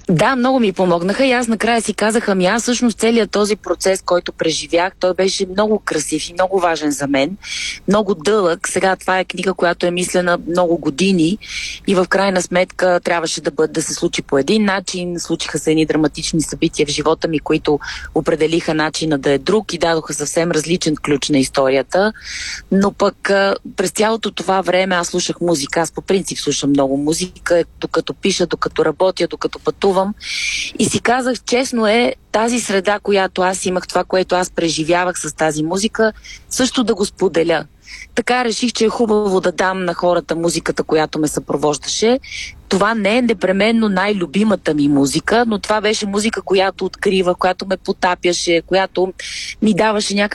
Да, много ми помогнаха и аз накрая си казах, ами аз всъщност целият този процес, който преживях, той беше много красив и много важен за мен, много дълъг. Сега това е книга, която е мислена много години и в крайна сметка трябваше да се случи по един начин. Случиха се едни драматични събития в живота ми, които определиха начина да е друг и дадоха съвсем различен ключ на историята. Но пък през цялото това време аз слушах музика. Аз по принцип слушам много музика, докато пиша, докато работя, докато пътувам. И си казах, честно е, тази среда, която аз имах, това, което аз преживявах с тази музика, също да го споделя. Така реших, че е хубаво да дам на хората музиката, която ме съпровождаше. Това не е непременно най-любимата ми музика, но това беше музика, която открива, която ме потапяше, която ми даваше